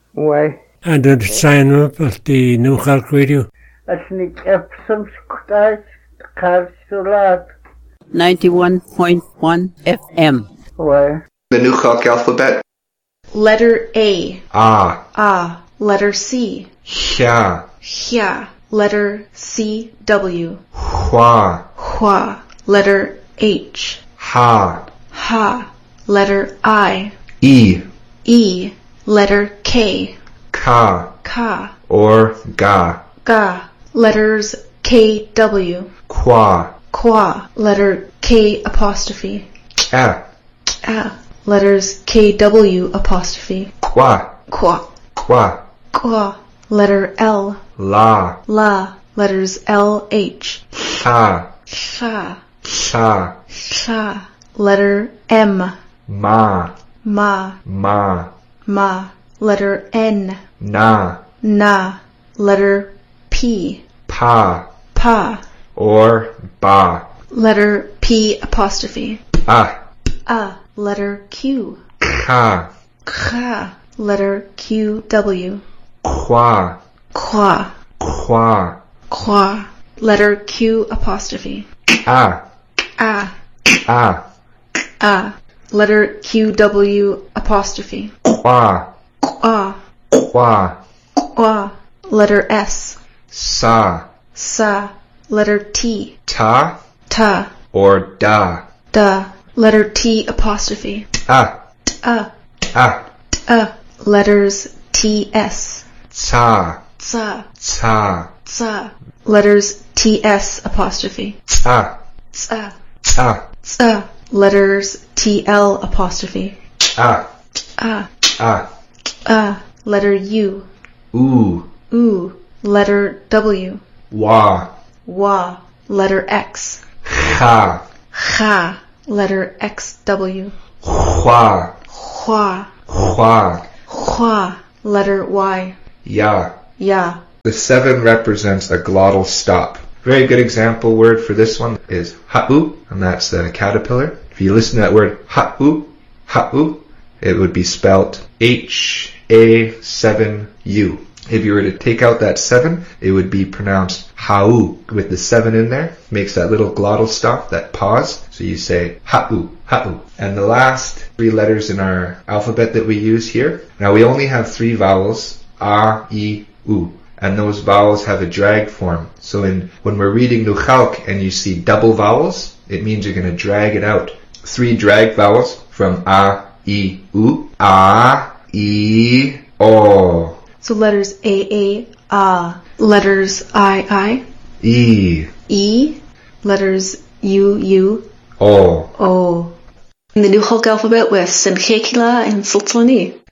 Why? And did sign up at the New Khalk Radio? It's niet Epsom Square, Karsulat. 91.1 FM. Why? The New Khalk alphabet. Letter A. Ah. Letter C. Hya. Hya. Letter C. W. Hwa. Hwa. Letter H. Ha. Ha. Letter I. E. E. Letter K. Ka. Ka. Or ga. Ga. Letters K. W. Kwa. Kwa. Letter K apostrophe. A. Letters K. W apostrophe. Kwa. Kwa. Kwa. Kwa. Letter L. La. La. Letters L. H. Sha. Sha. Sha. Sha. Letter M. Ma. Ma. Ma. Ma. Letter N. Na. Na. Letter P. Pa. Pa. Or ba. Letter P apostrophe. A. Letter Q. Ka. Kha. Letter Q. W. Kwa. Kwa. Kwa. Kwa. Letter Q apostrophe. A. Letter Q. W apostrophe. Kwa. Kwa. Kwa. Kwa. Letter S. Sa. Sa. Letter T. Ta. Ta. Or da. Da. Letter T apostrophe. A. Letters T. S. Ta. Tsa. Ta. Tsa. Letters T. S apostrophe. Ta. Tsa. Ta. Tsa. Letters T. L apostrophe. A. Letter U. Oo. Letter W. Wa. Wa. Letter X. Kha. Kha. Letter X. W. Hwa. Hwa. Hwa. Hwa. Letter Y. Ya. Ya. The 7 represents a glottal stop. Very good example word for this one is ha'u, and that's the caterpillar. If you listen to that word ha'u, it would be spelt H-A-7-U. If you were to take out that 7, it would be pronounced ha'u with the 7 in there. Makes that little glottal stop, that pause. So you say ha'u. And the last 3 letters in our alphabet that we use here. Now we only have 3 vowels, a, I, u. And those vowels have a drag form. So when we're reading New Khalk and you see double vowels, it means you're going to drag it out. 3 drag vowels from a, I, u. A, I, o. So letters A, letters I, E, letters U, O. O. In the New Khalk alphabet with Sinkekila and Sultani.